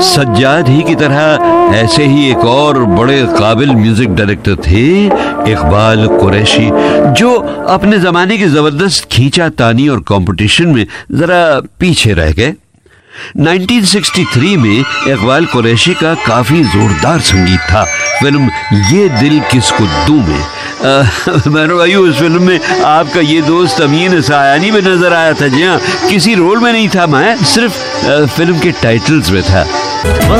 सज्जाद ही की तरह ऐसे ही एक और बड़े काबिल म्यूजिक डायरेक्टर थे इकबाल कुरैशी, जो अपने जमाने की जबरदस्त खींचातानी और कंपटीशन में जरा पीछे रह गए। 1963 में इकबाल कुरैशी का काफी जोरदार संगीत था फिल्म ये दिल किसको दूं में। मेरे भाई, उस फिल्म में आपका ये दोस्त अमीन सायानी में नजर आया था। जी हाँ, किसी रोल में नहीं था, मैं सिर्फ फिल्म के टाइटल्स में था।